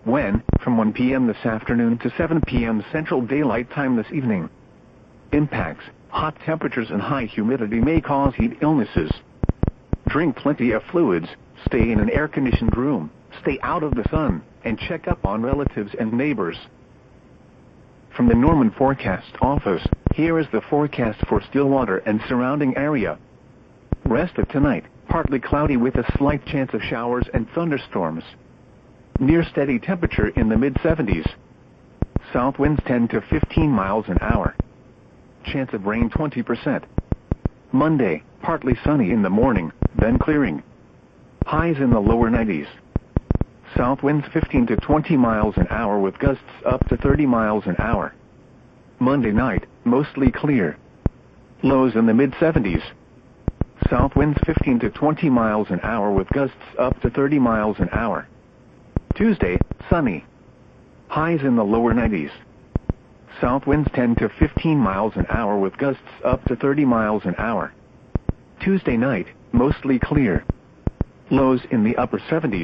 When, from 1 p.m. this afternoon to 7 p.m. Central Daylight Time this evening. Impacts: hot temperatures and high humidity may cause heat illnesses. Drink plenty of fluids, stay in an air-conditioned room, stay out of the sun, and check up on relatives and neighbors. From the Norman Forecast Office, here is the forecast for Stillwater and surrounding area. Rest of tonight, partly cloudy with a slight chance of showers and thunderstorms. Near steady temperature in the mid-70s. South winds 10 to 15 miles an hour. Chance of rain 20%. Monday, partly sunny in the morning, then clearing. Highs in the lower 90s. South winds 15 to 20 miles an hour with gusts up to 30 miles an hour. Monday night, mostly clear. Lows in the mid-70s. South winds 15 to 20 miles an hour with gusts up to 30 miles an hour. Tuesday, sunny. Highs in the lower 90s. South winds 10 to 15 miles an hour with gusts up to 30 miles an hour. Tuesday night, mostly clear. Lows in the upper 70s.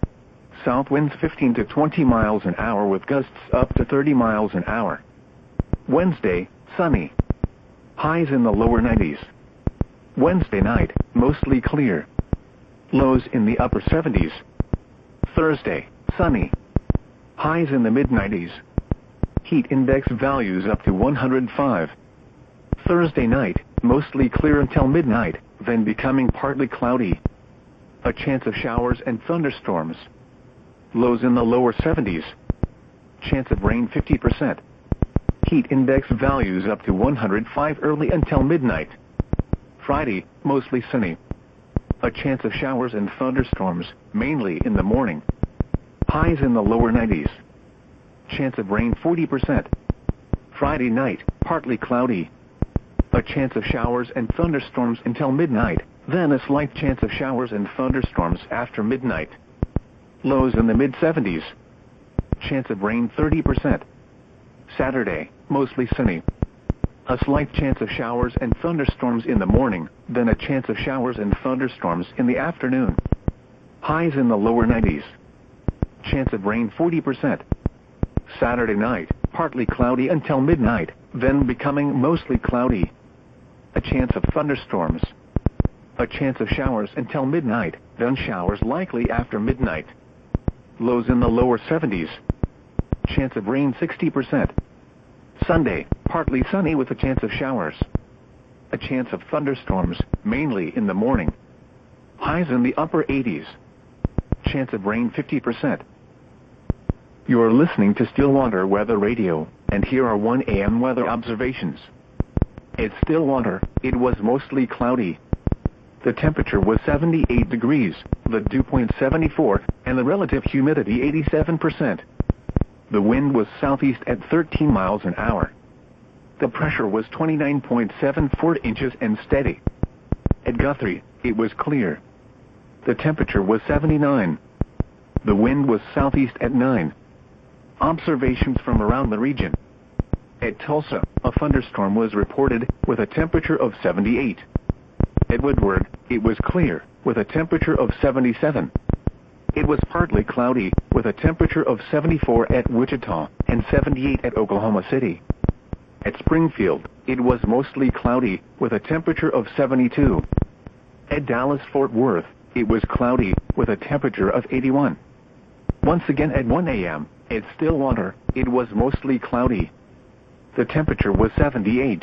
South winds 15 to 20 miles an hour with gusts up to 30 miles an hour. Wednesday, sunny. Highs in the lower 90s. Wednesday night, mostly clear. Lows in the upper 70s. Thursday, sunny. Highs in the mid-90s. Heat index values up to 105. Thursday night, mostly clear until midnight, then becoming partly cloudy. A chance of showers and thunderstorms. Lows in the lower 70s. Chance of rain 50%. Heat index values up to 105 early until midnight. Friday, mostly sunny. A chance of showers and thunderstorms, mainly in the morning. Highs in the lower 90s. Chance of rain 40%. Friday night, partly cloudy. A chance of showers and thunderstorms until midnight, then a slight chance of showers and thunderstorms after midnight. Lows in the mid-70s. Chance of rain 30%. Saturday, mostly sunny. A slight chance of showers and thunderstorms in the morning, then a chance of showers and thunderstorms in the afternoon. Highs in the lower 90s. Chance of rain 40%. Saturday night, partly cloudy until midnight, then becoming mostly cloudy. A chance of thunderstorms. A chance of showers until midnight, then showers likely after midnight. Lows in the lower 70s. Chance of rain 60%. Sunday, partly sunny with a chance of showers. A chance of thunderstorms, mainly in the morning. Highs in the upper 80s. Chance of rain 50%. You are listening to Stillwater Weather Radio, and here are 1 a.m. weather observations. At Stillwater, it was mostly cloudy. The temperature was 78 degrees, the dew point 74, and the relative humidity 87%. The wind was southeast at 13 miles an hour. The pressure was 29.74 inches and steady. At Guthrie, it was clear. The temperature was 79. The wind was southeast at 9. Observations from around the region. At Tulsa, a thunderstorm was reported with a temperature of 78. At Woodward, it was clear with a temperature of 77. It was partly cloudy with a temperature of 74 at Wichita and 78 at Oklahoma City. At Springfield, it was mostly cloudy with a temperature of 72. At Dallas-Fort Worth, it was cloudy with a temperature of 81. Once again at 1 a.m., at Stillwater, it was mostly cloudy. The temperature was 78.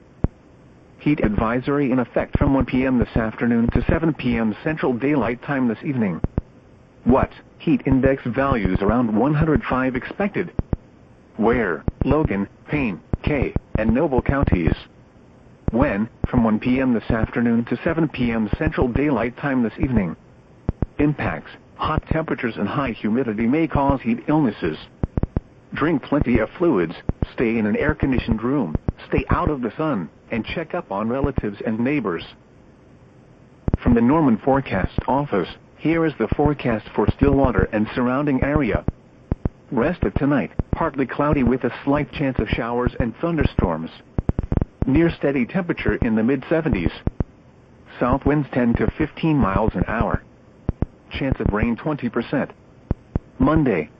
Heat advisory in effect from 1 p.m. this afternoon to 7 p.m. Central Daylight Time this evening. What? Heat index values around 105 expected. Where? Logan, Payne, Kay, and Noble counties. When? From 1 p.m. this afternoon to 7 p.m. Central Daylight Time this evening. Impacts: hot temperatures and high humidity may cause heat illnesses. Drink plenty of fluids, stay in an air-conditioned room, stay out of the sun, and check up on relatives and neighbors. From the Norman Forecast Office, here is the forecast for Stillwater and surrounding area. Rest of tonight, partly cloudy with a slight chance of showers and thunderstorms. Near steady temperature in the mid-70s. South winds 10 to 15 miles an hour. Chance of rain 20%. Monday,